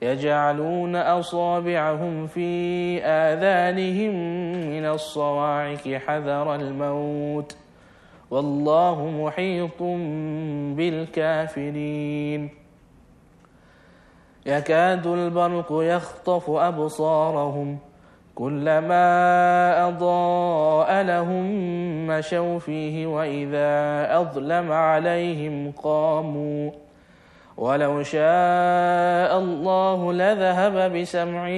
يجعلون أصابعهم في آذانهم من الصواعق حذر الموت والله محيط بالكافرين يكاد البرق يخطف أبصارهم كلما أضاء لهم مشوا فيه وإذا أظلم عليهم قاموا ولو شاء الله لذهب بسمعهم